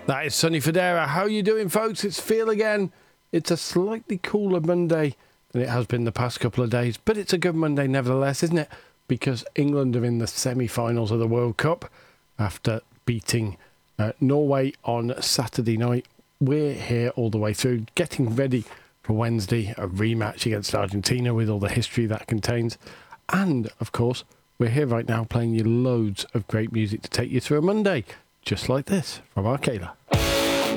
That is Sonny Fodera. How are you doing, folks? It's Feel Again. It's a slightly cooler Monday than it has been the past couple of days, but it's a good Monday nevertheless, isn't it? Because England are in the semi-finals of the World Cup after beating Norway on Saturday night. We're here all the way through, getting ready for Wednesday, a rematch against Argentina with all the history that contains. And, of course, we're here right now playing you loads of great music to take you through a Monday, just like this, from Arcala.